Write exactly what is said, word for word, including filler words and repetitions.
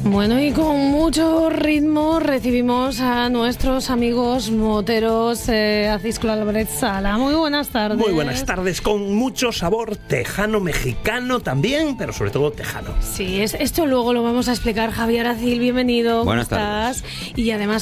Bueno, y con mucho ritmo recibimos a nuestros amigos moteros. eh, Acisclo Álvarez Sala. Muy buenas tardes. Muy buenas tardes, con mucho sabor tejano, mexicano también, pero sobre todo tejano. Sí, es, esto luego lo vamos a explicar. Javier Acil, bienvenido. Buenas ¿Cómo tardes. estás? Y además